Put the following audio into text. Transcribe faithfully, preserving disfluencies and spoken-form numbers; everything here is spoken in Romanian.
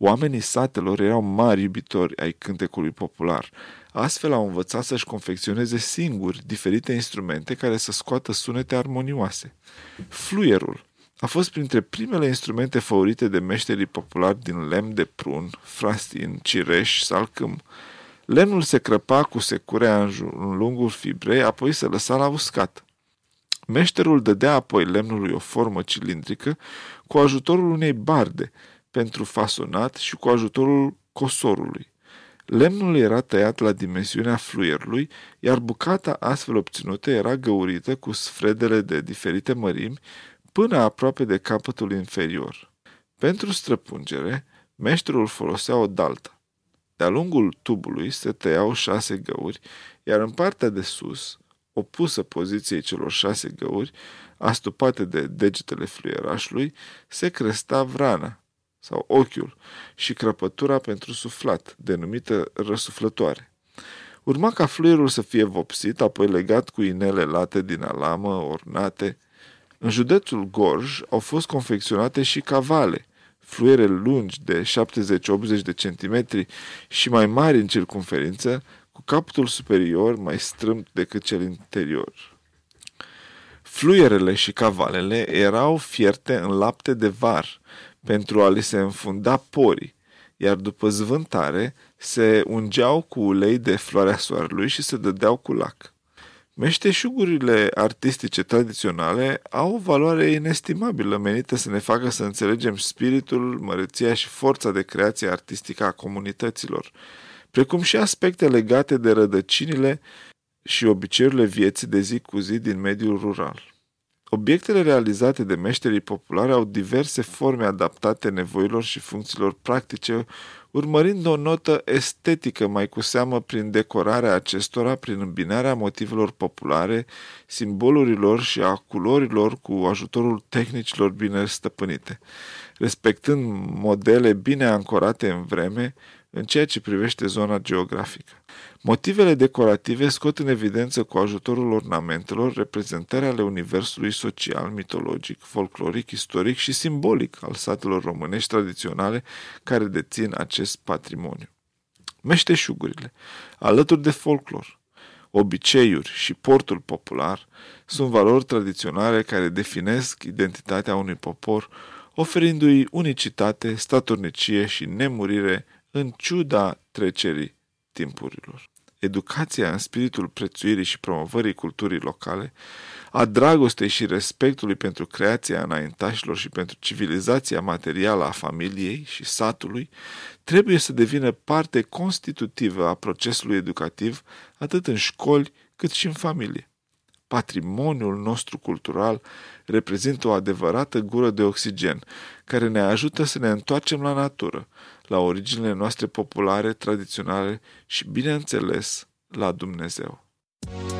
Oamenii satelor erau mari iubitori ai cântecului popular. Astfel au învățat să-și confecționeze singuri diferite instrumente care să scoată sunete armonioase. Fluierul a fost printre primele instrumente făurite de meșterii populari din lemn de prun, frastin, cireș, salcâm. Lemnul se crăpa cu securea în lungul fibrei, apoi se lăsa la uscat. Meșterul dădea apoi lemnului o formă cilindrică cu ajutorul unei barde pentru fasonat și cu ajutorul cosorului. Lemnul era tăiat la dimensiunea fluierului, iar bucata astfel obținută era găurită cu sfredele de diferite mărimi până aproape de capătul inferior. Pentru străpungere, meșterul folosea o daltă. De-a lungul tubului se tăiau șase găuri, iar în partea de sus, opusă poziției celor șase găuri, astupate de degetele fluierașului, se cresta vrana sau ochiul și crăpătura pentru suflat, denumită răsuflătoare. Urma ca fluierul să fie vopsit, apoi legat cu inele late din alamă, ornate. În județul Gorj au fost confecționate și cavale, fluiere lungi de șaptezeci-optzeci de centimetri și mai mari în circumferință, cu capătul superior mai strâmt decât cel interior. Fluierele și cavalele erau fierte în lapte de var pentru a li se înfunda porii, iar după zvântare se ungeau cu ulei de floarea soarelui și se dădeau cu lac. Meșteșugurile artistice tradiționale au o valoare inestimabilă menită să ne facă să înțelegem spiritul, măreția și forța de creație artistică a comunităților, precum și aspecte legate de rădăcinile și obiceiurile vieții de zi cu zi din mediul rural. Obiectele realizate de meșterii populari au diverse forme adaptate nevoilor și funcțiilor practice, urmărind o notă estetică mai cu seamă prin decorarea acestora, prin îmbinarea motivelor populare, simbolurilor și a culorilor cu ajutorul tehnicilor bine stăpânite, respectând modele bine ancorate în vreme în ceea ce privește zona geografică. Motivele decorative scot în evidență cu ajutorul ornamentelor reprezentări ale universului social, mitologic, folcloric, istoric și simbolic al satelor românești tradiționale care dețin acest patrimoniu. Meșteșugurile, alături de folclor, obiceiuri și portul popular, sunt valori tradiționale care definesc identitatea unui popor, oferindu-i unicitate, statornicie și nemurire în ciuda trecerii timpurilor. Educația în spiritul prețuirii și promovării culturii locale, a dragostei și respectului pentru creația înaintașilor și pentru civilizația materială a familiei și satului, trebuie să devină parte constitutivă a procesului educativ atât în școli cât și în familie. Patrimoniul nostru cultural reprezintă o adevărată gură de oxigen, care ne ajută să ne întoarcem la natură, la originile noastre populare, tradiționale și, bineînțeles, la Dumnezeu.